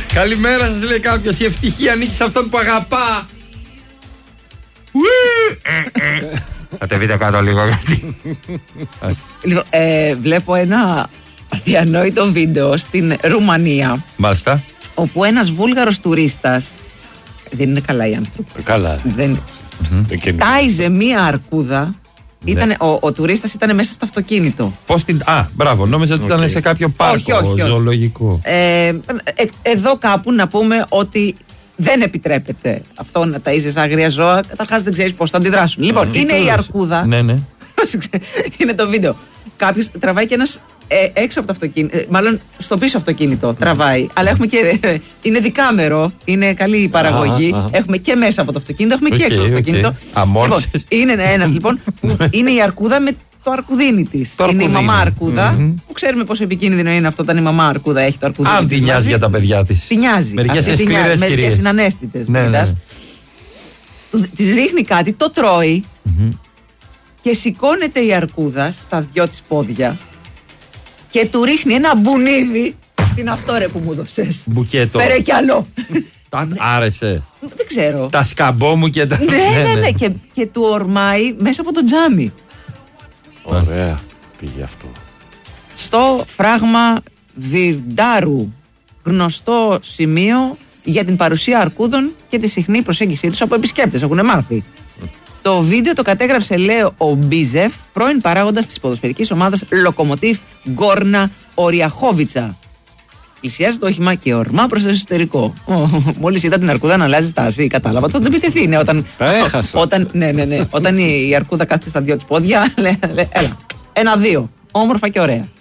Καλημέρα σας, λέει κάποιος. Η ευτυχία ανήκει σε αυτόν που αγαπά. Κατεβείτε κάτω λίγο γιατί. Λοιπόν, βλέπω ένα αδιανόητο βίντεο στην Ρουμανία. Μάλιστα. Όπου ένας Βούλγαρος τουρίστας. Δεν είναι καλά οι άνθρωποι. Καλά. Τάιζε μία αρκούδα. Ο τουρίστας ήταν μέσα στο αυτοκίνητο. Πώς την. Μπράβο, νόμιζα ότι ήταν σε κάποιο πάρκο ζωολογικό. Εδώ κάπου να πούμε ότι δεν επιτρέπεται αυτό να ταΐζεις άγρια ζώα. Καταρχάς δεν ξέρεις πώς θα αντιδράσουν. Λοιπόν, είναι η αρκούδα. Ναι. Είναι το βίντεο. Κάποιος τραβάει και ένας έξω από το αυτοκίνητο. Μάλλον στο πίσω αυτοκίνητο τραβάει. Αλλά έχουμε και. Είναι δικάμερο. Είναι καλή η παραγωγή. Έχουμε και μέσα από το αυτοκίνητο. Έχουμε και έξω από το αυτοκίνητο. Αμόρφες. Είναι ένας λοιπόν που είναι η αρκούδα με το αρκουδίνι της. Είναι η μαμά αρκούδα. Που ξέρουμε πόσο επικίνδυνο είναι αυτό όταν η μαμά αρκούδα έχει το αρκουδίνι. Αν τη νοιάζει για τα παιδιά της. Τη νοιάζει. Μερικές είναι σκληρές, μερικές είναι ανέστητες. Της ρίχνει κάτι, το τρώει. Και σηκώνεται η αρκούδα στα δυο της πόδια και του ρίχνει ένα μπουνίδι. Τι είναι αυτό, ρε, που μου δώσες? Μπουκέτο. Φέρε κι άλλο. Άρεσε. Δεν ξέρω. Τα σκαμπό μου και τα. Ναι. Και του ορμάει μέσα από το τζάμι. Ωραία. Πήγε αυτό. Στο φράγμα Βιρντάρου, γνωστό σημείο για την παρουσία αρκούδων και τη συχνή προσέγγιση τους από επισκέπτες. Έχουν μάθει. Το βίντεο το κατέγραψε, λέει, ο Μπίζεφ, πρώην παράγοντας της ποδοσφαιρικής ομάδας Λοκομοτίβ Γκόρνα Οριαχόβιτσα. Πλησιάζει το όχημα και ορμά προς το εσωτερικό. Μόλις είδα την αρκούδα να αλλάζει στάση, κατάλαβα ότι θα τον επιτεθεί. Ναι, όταν η αρκούδα κάθεται στα δυο της πόδια, λέει, έλα, 1-2, όμορφα και ωραία.